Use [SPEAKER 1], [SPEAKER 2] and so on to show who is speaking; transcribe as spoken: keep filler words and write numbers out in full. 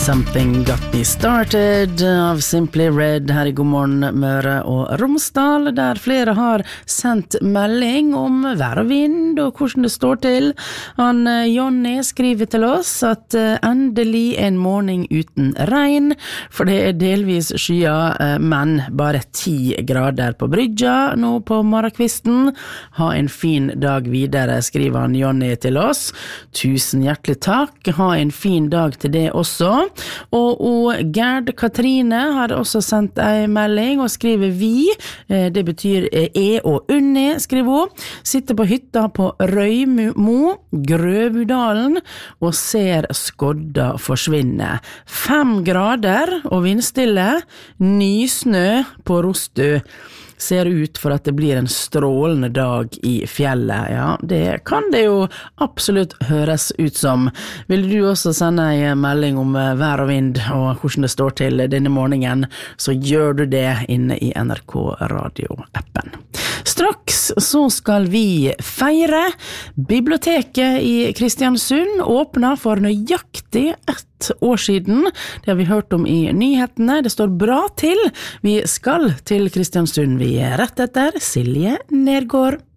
[SPEAKER 1] Something Got Me Started av Simply Red her i Godmorgen Møre og Romsdal, der flere har sendt melding om vær og vind og hvordan det står til. Han Jonny skriver til oss at endelig en morgen uten regn, for det er delvis skya, men bare ti grader på brygja nå på morgenkvisten. Ha en fin dag videre, skriver han Jonny til oss. Tusen hjertelig takk, ha en fin dag til det også. Og, og Gerd Katrine har også sendt en melding og skriver vi, det betyr E og Unni, skriver hun, sitter på hytta på Røymo, Grøvudalen, og ser skodda forsvinne. Fem grader og vindstille, nysnø på Rostu. Ser ut for at det blir en strålende dag i fjellet. Ja, det kan det jo absolutt høres ut som. Vil du også sende en melding om vær og vind og hvordan det står til denne morgenen, så gjør du det inne i N R K Radio-appen. Straks så skal vi feire. Biblioteket i Kristiansund åpnet for nøyaktig ett år siden. Det har vi hørt om i nyhetene. Det står bra til. Vi skal til Kristiansund. Vi er rett etter Silje Nergård.